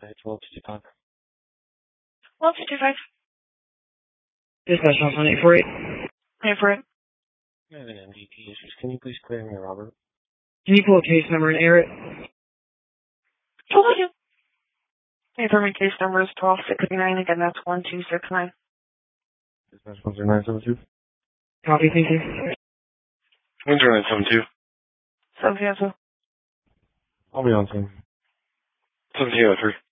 Dispatch 1255. 1255. Dispatch on 848. 848. I have an MDT issues. Can you please clear me, Robert? Can you pull a case number and air it? Totally do. My permit case number is 1269. Again, that's 1269. Dispatch 10972. Copy, thank you. 10972. 702. I'll be on soon. 1703.